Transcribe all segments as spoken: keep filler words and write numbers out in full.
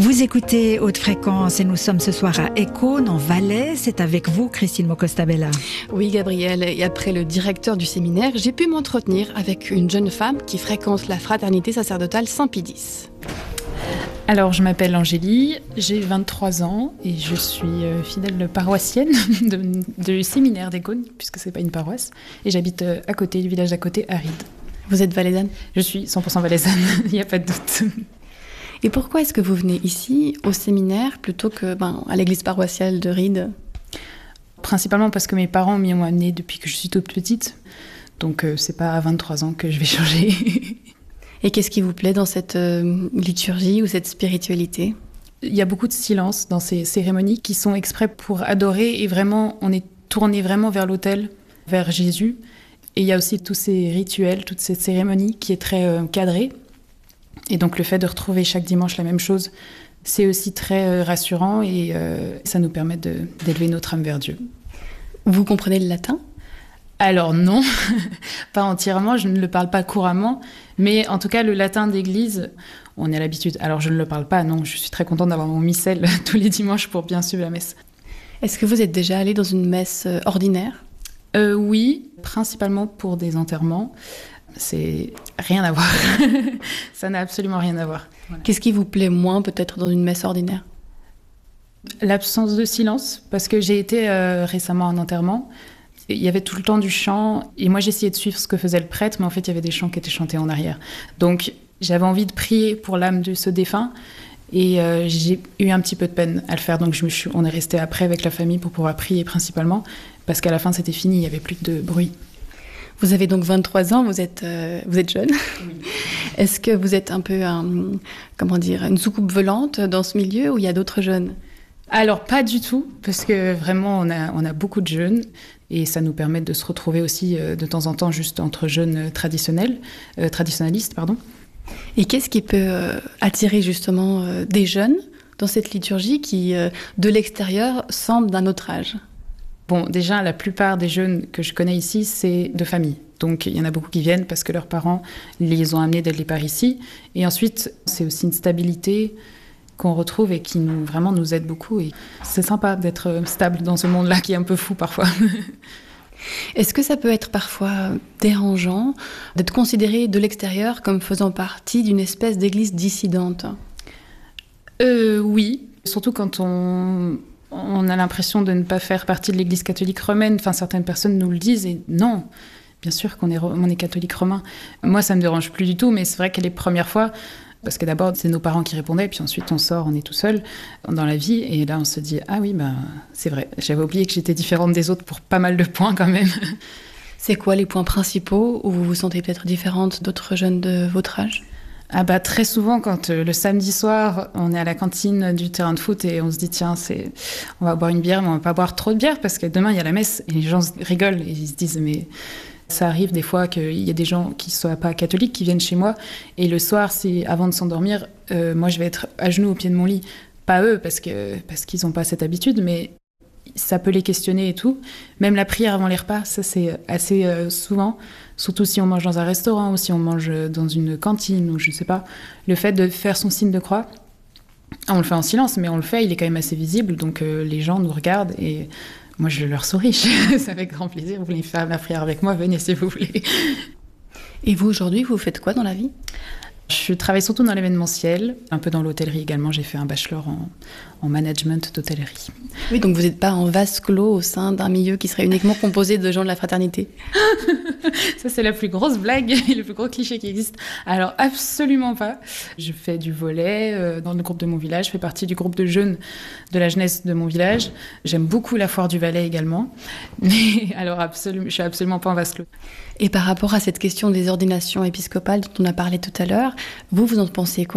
Vous écoutez Haute Fréquence et nous sommes ce soir à Écône, en Valais. C'est avec vous, Christine Mocostabella. Oui, Gabrielle. Et après le directeur du séminaire, j'ai pu m'entretenir avec une jeune femme qui fréquente la fraternité sacerdotale Saint-Pie-X. Alors, je m'appelle Angélie, j'ai vingt-trois ans et je suis fidèle paroissienne de, du séminaire d'Écône, puisque c'est pas une paroisse. Et j'habite à côté, du village d'à côté, à Ried. Vous êtes valaisanne ? Je suis cent pour cent valaisanne, il n'y a pas de doute. Et pourquoi est-ce que vous venez ici, au séminaire, plutôt que ben, à l'église paroissiale de Ried ? Principalement parce que mes parents m'y ont amenée depuis que je suis toute petite. Donc, euh, c'est pas à vingt-trois ans que je vais changer. Et qu'est-ce qui vous plaît dans cette euh, liturgie ou cette spiritualité ? Il y a beaucoup de silence dans ces cérémonies qui sont exprès pour adorer et vraiment, on est tourné vraiment vers l'autel, vers Jésus. Et il y a aussi tous ces rituels, toute cette cérémonie qui est très euh, cadrée. Et donc le fait de retrouver chaque dimanche la même chose, c'est aussi très euh, rassurant et euh, ça nous permet de, d'élever notre âme vers Dieu. Vous comprenez le latin ? Alors non, pas entièrement, je ne le parle pas couramment, mais en tout cas le latin d'église, on a l'habitude. Alors je ne le parle pas, non, je suis très contente d'avoir mon missel tous les dimanches pour bien suivre la messe. Est-ce que vous êtes déjà allé dans une messe ordinaire ? euh, Oui, principalement pour des enterrements. C'est rien à voir. Ça n'a absolument rien à voir. Voilà. Qu'est-ce qui vous plaît moins peut-être dans une messe ordinaire ? L'absence de silence, parce que j'ai été euh, récemment à un enterrement. Il y avait tout le temps du chant, et moi j'essayais de suivre ce que faisait le prêtre, mais en fait il y avait des chants qui étaient chantés en arrière. Donc j'avais envie de prier pour l'âme de ce défunt, et euh, j'ai eu un petit peu de peine à le faire. Donc je me suis, on est resté après avec la famille pour pouvoir prier principalement, parce qu'à la fin c'était fini, il n'y avait plus de bruit. Vous avez donc vingt-trois ans, vous êtes, euh, vous êtes jeune. Oui. Est-ce que vous êtes un peu, un, comment dire, une soucoupe volante dans ce milieu, ou il y a d'autres jeunes ? Alors pas du tout, parce que vraiment on a, on a beaucoup de jeunes, et ça nous permet de se retrouver aussi euh, de temps en temps juste entre jeunes traditionnels, euh, traditionnalistes, pardon. Et qu'est-ce qui peut euh, attirer justement euh, des jeunes dans cette liturgie qui, euh, de l'extérieur, semble d'un autre âge ? Bon, déjà, la plupart des jeunes que je connais ici, c'est de famille. Donc, il y en a beaucoup qui viennent parce que leurs parents les ont amenés dès le départ ici. Et ensuite, c'est aussi une stabilité qu'on retrouve et qui nous, vraiment nous aide beaucoup. Et c'est sympa d'être stable dans ce monde-là qui est un peu fou parfois. Est-ce que ça peut être parfois dérangeant d'être considéré de l'extérieur comme faisant partie d'une espèce d'église dissidente ? euh, Oui, surtout quand on... On a l'impression de ne pas faire partie de l'Église catholique romaine. Enfin, certaines personnes nous le disent et non, bien sûr qu'on est, on est catholique romain. Moi, ça ne me dérange plus du tout, mais c'est vrai que les premières fois, parce que d'abord, c'est nos parents qui répondaient, puis ensuite, on sort, on est tout seul dans la vie. Et là, on se dit, ah oui, ben, c'est vrai, j'avais oublié que j'étais différente des autres pour pas mal de points quand même. C'est quoi les points principaux où vous vous sentez peut-être différente d'autres jeunes de votre âge ? Ah bah, très souvent, quand euh, le samedi soir, on est à la cantine du terrain de foot et on se dit, tiens, c'est... on va boire une bière, mais on va pas boire trop de bière parce que demain, il y a la messe et les gens rigolent et ils se disent, mais ça arrive des fois qu'il y a des gens qui ne soient pas catholiques qui viennent chez moi et le soir, c'est avant de s'endormir, euh, moi, je vais être à genoux au pied de mon lit. Pas eux, parce, que, parce qu'ils n'ont pas cette habitude, mais ça peut les questionner et tout. Même la prière avant les repas, ça, c'est assez euh, souvent... Surtout si on mange dans un restaurant ou si on mange dans une cantine ou je sais pas. Le fait de faire son signe de croix, on le fait en silence, mais on le fait, il est quand même assez visible. Donc euh, les gens nous regardent et moi je leur souris. C'est avec grand plaisir. Vous voulez faire la prière avec moi, venez si vous voulez. Et vous aujourd'hui, vous faites quoi dans la vie ? Je travaille surtout dans l'événementiel, un peu dans l'hôtellerie également. J'ai fait un bachelor en, en management d'hôtellerie. Oui, donc vous n'êtes pas en vase clos au sein d'un milieu qui serait uniquement composé de gens de la fraternité. Ça, c'est la plus grosse blague et le plus gros cliché qui existe. Alors, absolument pas. Je fais du volley euh, dans le groupe de mon village. Je fais partie du groupe de jeunes de la jeunesse de mon village. J'aime beaucoup la foire du Valais également. Mais alors, absolument, je suis absolument pas en vase clos. Et par rapport à cette question des ordinations épiscopales dont on a parlé tout à l'heure, vous, vous en pensez quoi ?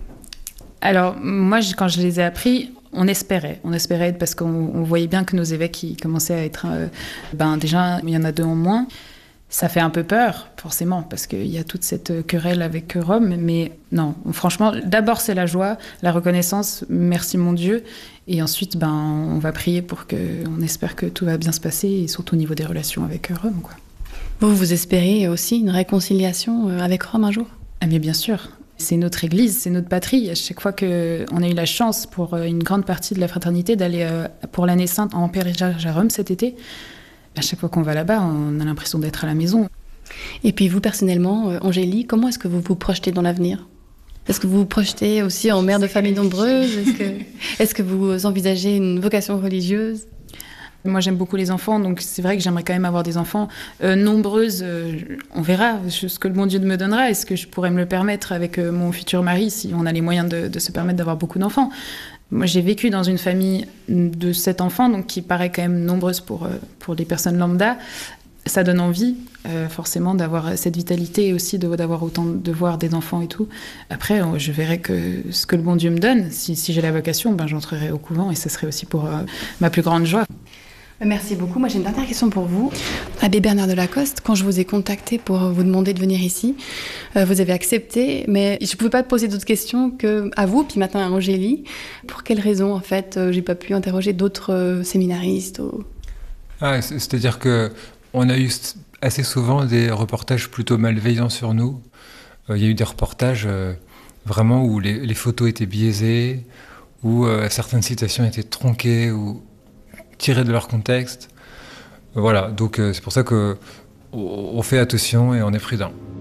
Alors, moi, quand je les ai appris, on espérait. On espérait parce qu'on on voyait bien que nos évêques ils commençaient à être... Euh, ben, déjà, il y en a deux en moins. Ça fait un peu peur, forcément, parce qu'il y a toute cette querelle avec Rome. Mais non, franchement, d'abord, c'est la joie, la reconnaissance, merci mon Dieu. Et ensuite, ben, on va prier pour que... On espère que tout va bien se passer, et surtout au niveau des relations avec Rome, quoi. Vous, vous espérez aussi une réconciliation avec Rome un jour ? Ah mais bien sûr, C'est notre église, c'est notre patrie. À chaque fois qu'on a eu la chance pour une grande partie de la fraternité d'aller pour l'année sainte en pèlerinage à Rome cet été, à chaque fois qu'on va là-bas, on a l'impression d'être à la maison. Et puis vous, personnellement, Angélie, comment est-ce que vous vous projetez dans l'avenir ? Est-ce que vous vous projetez aussi en mère de famille nombreuse ? Est-ce que, est-ce que vous envisagez une vocation religieuse ? Moi, j'aime beaucoup les enfants, donc c'est vrai que j'aimerais quand même avoir des enfants euh, nombreuses. Euh, on verra ce que le bon Dieu me donnera. Est-ce que je pourrais me le permettre avec euh, mon futur mari, si on a les moyens de, de se permettre d'avoir beaucoup d'enfants. Moi, j'ai vécu dans une famille de sept enfants, donc qui paraît quand même nombreuse pour, euh, pour les personnes lambda. Ça donne envie, euh, forcément, d'avoir cette vitalité et aussi de, d'avoir autant de voir des enfants et tout. Après, je verrai que ce que le bon Dieu me donne. Si, si j'ai la vocation, ben, j'entrerai au couvent et ce serait aussi pour euh, ma plus grande joie. Merci beaucoup. Moi, j'ai une dernière question pour vous. Abbé Bernard de Lacoste, quand je vous ai contacté pour vous demander de venir ici, euh, vous avez accepté, mais je ne pouvais pas te poser d'autres questions qu'à vous, puis maintenant à Angélie. Pour quelles raisons, en fait, euh, j'ai pas pu interroger d'autres euh, séminaristes ou... ah, c'est-à-dire que on a eu assez souvent des reportages plutôt malveillants sur nous. Euh, il y a eu des reportages euh, vraiment où les, les photos étaient biaisées, où euh, certaines citations étaient tronquées ou tirées de leur contexte. Euh, voilà, donc euh, c'est pour ça qu'on on fait attention et on est prudent.